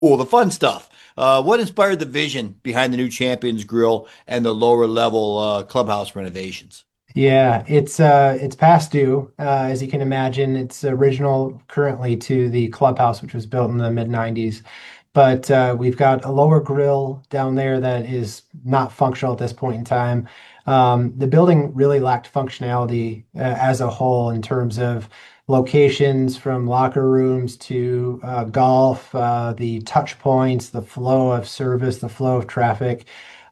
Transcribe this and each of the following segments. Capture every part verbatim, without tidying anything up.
Well, the fun stuff. Uh, what inspired the vision behind the new Champions Grill and the lower level uh, clubhouse renovations? Yeah, it's uh it's past due. Uh, as you can imagine, it's original currently to the clubhouse, which was built in the mid nineties. But uh, we've got a lower grill down there that is not functional at this point in time. Um, the building really lacked functionality uh, as a whole in terms of locations from locker rooms to uh, golf, uh, the touch points, the flow of service, the flow of traffic.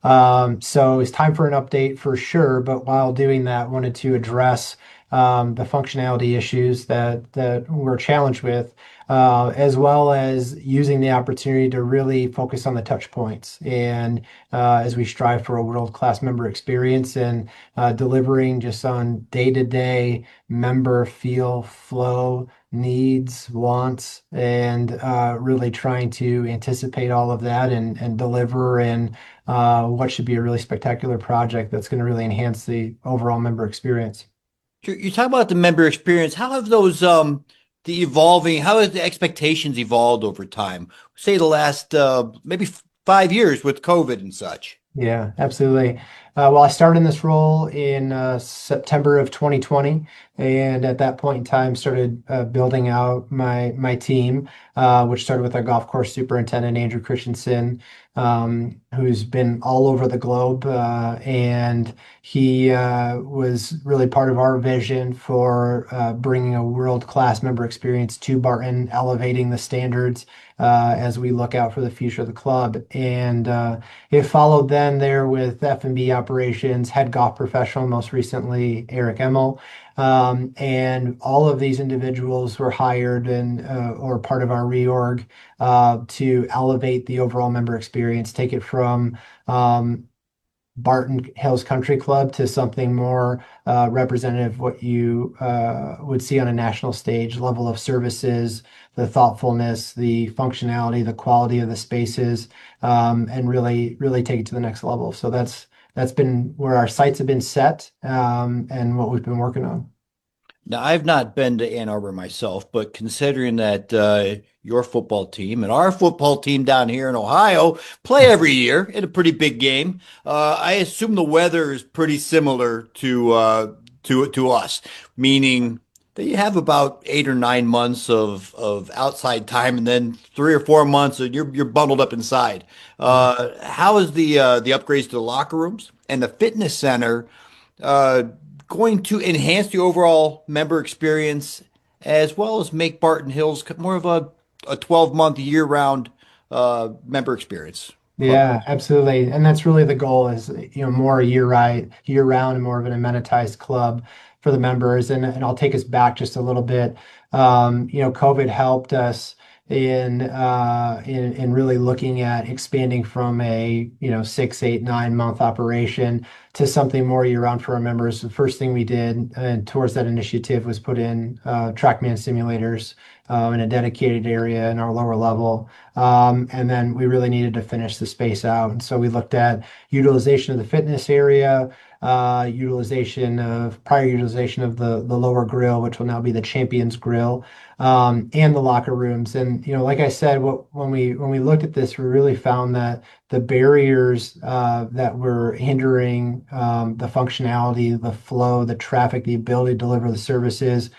Um, so it's time for an update for sure. But while doing that, wanted to address um, the functionality issues that that we're challenged with, uh, as well as using the opportunity to really focus on the touch points. And uh, as we strive for a world-class member experience and uh, delivering just on day-to-day member feel, flow, needs, wants, and uh, really trying to anticipate all of that and, and deliver and uh, what should be a really spectacular project that's going to really enhance the overall member experience. You you talk about the member experience. How have those um the evolving? How has the expectations evolved over time? Say the last uh, maybe f- five years with COVID and such. Yeah, absolutely. Uh, well, I started in this role in uh, September of twenty twenty, and at that point in time, started uh, building out my my team, uh, which started with our golf course superintendent Andrew Christensen, um, who's been all over the globe, uh, and he uh, was really part of our vision for uh, bringing a world-class member experience to Barton, elevating the standards uh, as we look out for the future of the club, and uh, it followed then there with F and B operations, head golf professional, most recently Eric Emmel. Um, and all of these individuals were hired and uh, or part of our reorg uh, to elevate the overall member experience, take it from um, Barton Hills Country Club to something more uh, representative of what you uh, would see on a national stage, level of services, the thoughtfulness, the functionality, the quality of the spaces, um, and really, really take it to the next level. So that's that's been where our sights have been set, um, and what we've been working on. Now, I've not been to Ann Arbor myself, but considering that uh, your football team and our football team down here in Ohio play every year in a pretty big game, uh, I assume the weather is pretty similar to uh, to to us, meaning that you have about eight or nine months of of outside time, and then three or four months and you're you're bundled up inside. Uh, how is the uh, the upgrades to the locker rooms and the fitness center? Uh, Going to enhance the overall member experience as well as make Barton Hills more of a, a twelve month year round uh, member experience. Club. Yeah, absolutely. And that's really the goal is, you know, more year right, year round and more of an amenitized club for the members. And and I'll take us back just a little bit. Um, you know, COVID helped us in uh in in really looking at expanding from a, you know, six, eight, nine month operation to something more year round for our members. The first thing we did and towards that initiative was put in uh TrackMan simulators uh, in a dedicated area in our lower level. Um, and then we really needed to finish the space out. And so we looked at utilization of the fitness area, uh, utilization of prior utilization of the, the lower grill, which will now be the Champions Grill, um, and the locker rooms. And, you know, like I said, what, when we when we looked at this, we really found that the barriers uh, that were hindering um, the functionality, the flow, the traffic, the ability to deliver the services,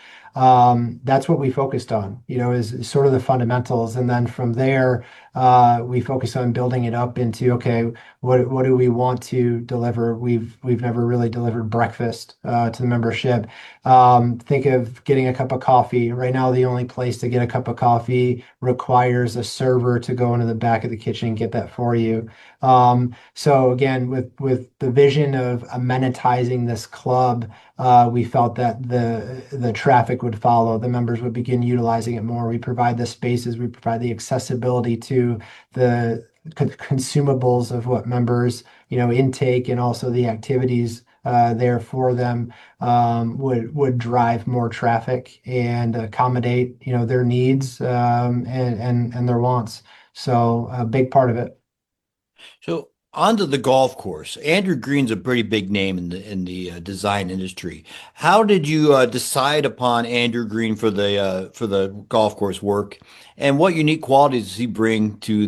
um, that's what we focused on, you know, is, is sort of the fundamentals. And then from there, uh, we focus on building it up into, okay, what what do we want to deliver? We've we've never really delivered breakfast uh, to the membership. Um, think of getting a cup of coffee. Right now, the only place to get a cup of coffee requires a server to go into the back of the kitchen and get that for you. Um, so again, with with the vision of amenitizing this club, uh, we felt that the the traffic would follow. The members would begin utilizing it more. We provide the spaces, we provide the accessibility to the con- consumables of what members, you know, intake and also the activities uh, there for them um, would would drive more traffic and accommodate, you know, their needs um, and and and their wants. So a big part of it. So onto the golf course. Andrew Green's a pretty big name in the in the uh, design industry. How did you uh, decide upon Andrew Green for the uh, for the golf course work, and what unique qualities does he bring to